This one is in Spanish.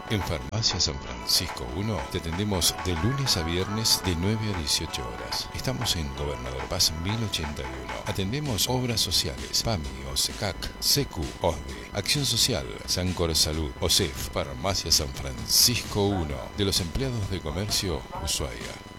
En Farmacia San Francisco 1 te atendemos de lunes a viernes de 9 a 18 horas. Estamos en Gobernador Paz 1081. Atendemos obras sociales, PAMI, OSECAC, SECU, OSDE, Acción Social, Sancor Salud, OSEF, Farmacia San Francisco 1, de los empleados de comercio, Ushuaia.